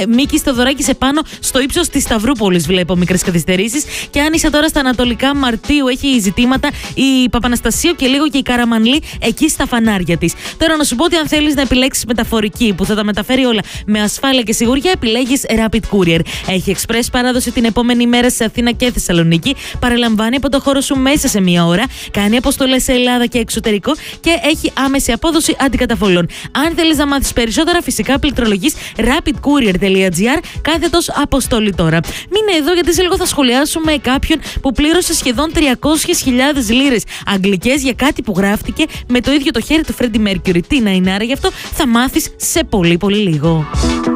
Μίκης Θεοδωράκης επάνω στο ύψος της Σταυρούπολης, βλέπω μικρές καθυστερήσεις. Και αν είσαι τώρα στα ανατολικά Μαρτίου, έχει ζητήματα η Παπαναστασίου και λίγο και η Καραμανλή εκεί στα φανάρια της. Τώρα να σου πω ότι αν θέλεις να επιλέξεις μεταφορική που θα τα μεταφέρει όλα με ασφάλεια και σιγουριά, επιλέγεις Rapid Courier. Έχει express παράδοση την επόμενη μέρα σε Αθήνα και Θεσσαλονίκη. Παραλαμβάνει από το χώρο σου μέσα σε μία ώρα. Κάνει αποστολές σε Ελλάδα και εξωτερικό και έχει άμεση απόδοση αντικαταβολών. Αν θέλεις να μάθεις περισσότερα, φυσικά πληκτρολογείς rapidcourier.gr /αποστολή τώρα. Μείνε εδώ γιατί σε λίγο θα σχολιάσουμε κάποιον που πλήρωσε σχεδόν 300.000 λίρες αγγλικές για κάτι που γράφτηκε με το ίδιο το χέρι του Freddie Mercury. Τι να είναι άρα, γι' αυτό θα μάθεις σε πολύ πολύ λίγο.